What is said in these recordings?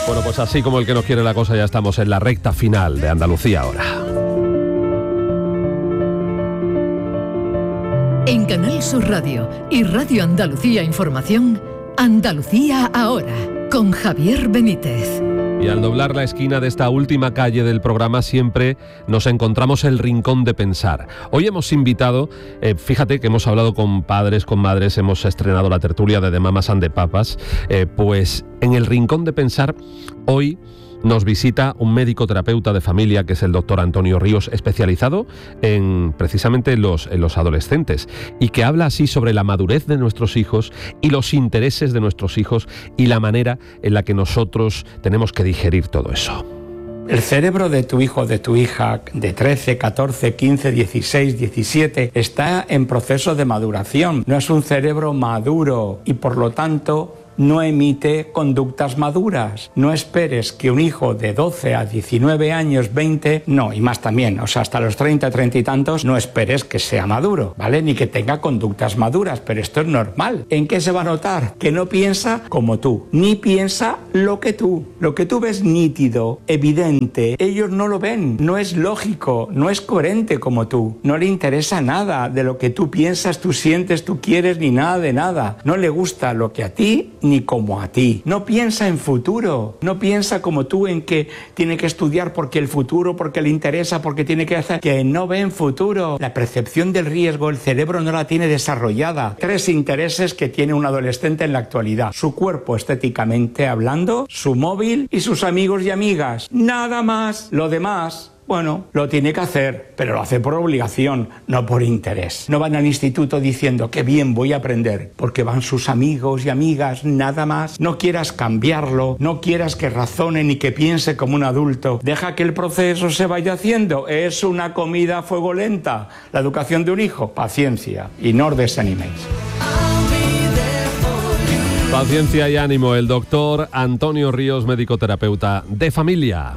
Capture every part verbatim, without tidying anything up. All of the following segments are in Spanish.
Bueno, pues así como el que no quiere la cosa, ya estamos en la recta final de Andalucía Ahora. En Canal Sur Radio y Radio Andalucía Información, Andalucía Ahora, con Javier Benítez. Y al doblar la esquina de esta última calle del programa siempre nos encontramos el Rincón de Pensar. Hoy hemos invitado, eh, fíjate que hemos hablado con padres, con madres, hemos estrenado la tertulia de The Mamas and the Papas, eh, pues en el Rincón de Pensar hoy nos visita un médico terapeuta de familia que es el doctor Antonio Ríos, especializado en precisamente los, en los adolescentes, y que habla así sobre la madurez de nuestros hijos y los intereses de nuestros hijos y la manera en la que nosotros tenemos que digerir todo eso. El cerebro de tu hijo o de tu hija de trece, catorce, quince, dieciséis, diecisiete está en proceso de maduración. No es un cerebro maduro y por lo tanto no emite conductas maduras. No esperes que un hijo de doce a diecinueve años, veinte, no, y más también, o sea, hasta los treinta, treinta y tantos, no esperes que sea maduro, ¿vale? Ni que tenga conductas maduras, pero esto es normal. ¿En qué se va a notar? Que no piensa como tú, ni piensa lo que tú. Lo que tú ves nítido, evidente, ellos no lo ven, no es lógico, no es coherente como tú. No le interesa nada de lo que tú piensas, tú sientes, tú quieres, ni nada de nada. No le gusta lo que a ti ni como a ti. No piensa en futuro, no piensa como tú en que tiene que estudiar porque el futuro, porque le interesa, porque tiene que hacer, que no ve en futuro. La percepción del riesgo, el cerebro no la tiene desarrollada. Tres intereses que tiene un adolescente en la actualidad: su cuerpo estéticamente hablando, su móvil y sus amigos y amigas. Nada más. Lo demás, bueno, lo tiene que hacer, pero lo hace por obligación, no por interés. No van al instituto diciendo qué bien voy a aprender, porque van sus amigos y amigas, nada más. No quieras cambiarlo, no quieras que razone ni que piense como un adulto. Deja que el proceso se vaya haciendo. Es una comida a fuego lenta. La educación de un hijo, paciencia, y no os desaniméis. Paciencia y ánimo. El doctor Antonio Ríos, médico terapeuta de familia.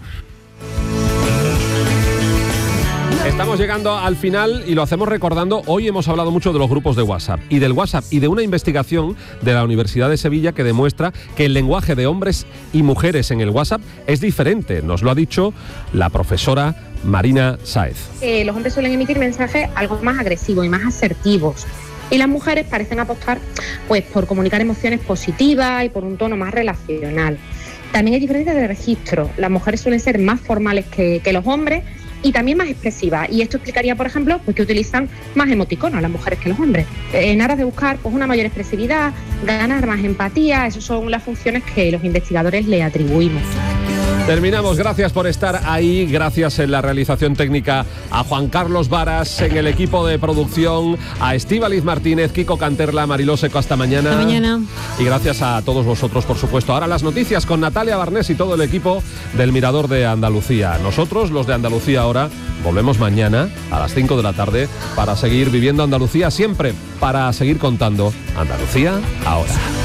Estamos llegando al final y lo hacemos recordando, hoy hemos hablado mucho de los grupos de WhatsApp y del WhatsApp y de una investigación de la Universidad de Sevilla que demuestra que el lenguaje de hombres y mujeres en el WhatsApp es diferente. Nos lo ha dicho la profesora Marina Sáez. Eh, los hombres suelen emitir mensajes algo más agresivos y más asertivos. Y las mujeres parecen apostar pues, por comunicar emociones positivas y por un tono más relacional. También hay diferencias de registro. Las mujeres suelen ser más formales que, que los hombres y también más expresivas. Y esto explicaría, por ejemplo, pues, que utilizan más emoticonos las mujeres que los hombres. En aras de buscar pues, una mayor expresividad, ganar más empatía, esas son las funciones que los investigadores le atribuimos. Terminamos, gracias por estar ahí, gracias en la realización técnica a Juan Carlos Varas, en el equipo de producción a Estíbaliz Martínez, Kiko Canterla, Mariló Seco, hasta mañana. Hasta mañana. Y gracias a todos vosotros, por supuesto. Ahora las noticias con Natalia Barnés y todo el equipo del Mirador de Andalucía. Nosotros, los de Andalucía Ahora, volvemos mañana a las cinco de la tarde para seguir viviendo Andalucía siempre, para seguir contando Andalucía Ahora.